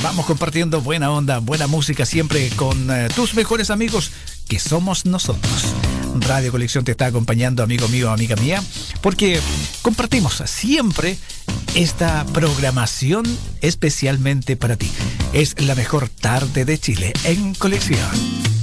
Vamos compartiendo buena onda, buena música siempre con tus mejores amigos que somos nosotros. Radio Colección te está acompañando, amigo mío, amiga mía, porque compartimos siempre esta programación especialmente para ti. Es la mejor tarde de Chile en Colección.